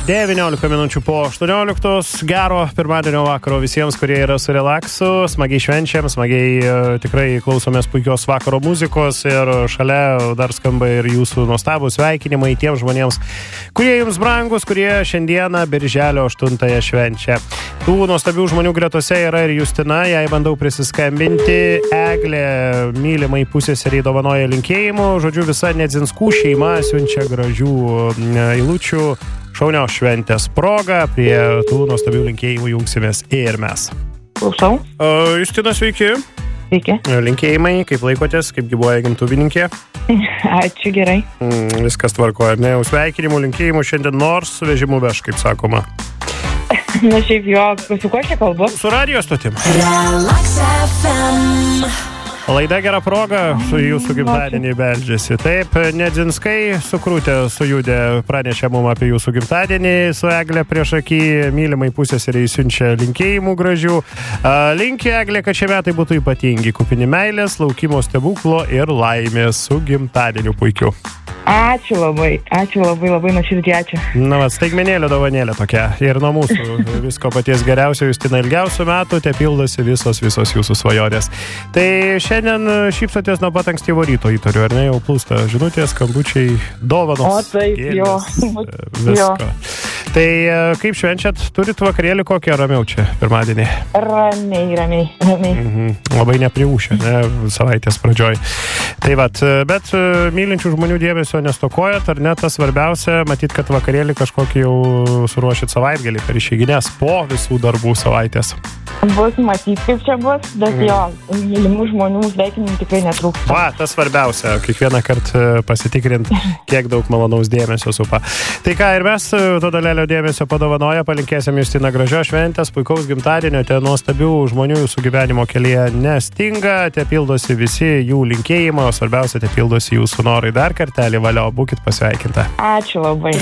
19 minučių po 18. Gero pirmadienio vakaro visiems, kurie yra su relaksu. Smagiai švenčiam, smagiai tikrai klausomės puikios vakaro muzikos ir šalia dar skamba ir jūsų nuostabus sveikinimai tiems žmonėms, kurie jums brangus, kurie šiandieną birželio 8-ąją švenčia. Tų nuostabių žmonių gretose yra ir Justina, jai bandau prisiskambinti. Eglė mylimai pusėseriai dovanoja linkėjimų. Žodžiu, visa Nedzinskų šeima siunčia gražių eilučių. Šaunios šventės proga, prie tų nuostabių linkėjimų jungsimės ir mes. Klausau. Justina, sveiki. Sveiki. Linkėjimai, kaip laikotės, kaip gyvuoja gimtuvininkė? Ačiū, gerai. Viskas tvarkoja, ne? Jau sveikinimų, linkėjimų šiandien nors su vežimu veš, kaip sakoma. Na šiaip jo, su kuo čia kalbu? Su radijo stotim. Laida Gera proga, su jūsų gimtadienį beldžiasi. Taip, Nedzinskai sukrūtė, sujudė, pranešė mum apie jūsų gimtadienį su Eglė prieš akį, mylimai pusėseriai siunčia linkėjimų gražių. Linki Eglė, kad šie metai būtų ypatingi, kupini meilės, laukimo stebuklo ir laimės su gimtadieniu puikiu. Ačiū labai, labai nuoširdžiai ačiū. Na, staigmenėlio dovanėlė tokia. Ir nuo mūsų visko paties geriausio, Justina, ilgiausių metų, te pildosi visos jūsų svajonės. Tai šiandien šypsotės nuo pat ankstyvo ryto, įtariu, ar ne, jau plūsta žinutės, skambučiai, dovanos. O taip, gėlės, jo. Visko. Tai kaip švenčiat, turit vakarėlį kokį ramiau čia pirmadienį? Ramiai. Labai nepriūšę, ne, savaitės pradžioj. Tai vat, bet mylinčių žmonių dėmesio nestokojat, ar ne, tas svarbiausia, matyt, kad vakarėlį kažkokį jau suruošit savaitgalį per išeiginės po visų darbų savaitės. Bus matyti, kaip čia bus, bet jo, mylimų žmonių sveikinimų tikrai netrūksta. Va, tas svarbiausia, kiekvieną kartą pasitikrint, kiek daug malonaus dėmesio supa. Tai ką, ir mes to dalelio dėmesio padovanoja, palinkėsim Justina gražios šventės, puikaus gimtadienio, te nuostabių žmonių jūsų gyvenimo kelyje nestinga, te pildosi visi jų linkėjimai, o svarbiausia, te pildosi jūsų norai. Dar kartelį valio, būkit pasveikinta. Ačiū labai.